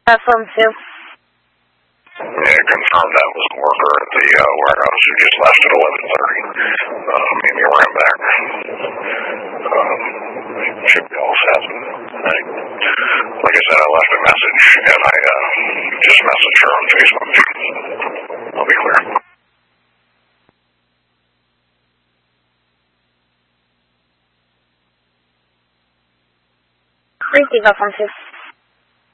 Affirm 2. Yeah, confirmed that was the worker at the warehouse who just left at 11:30. Maybe ran back. Should be all set. Like I said, I left a message, and I just messaged her on Facebook. I'll be clear. Receive Affirm 2.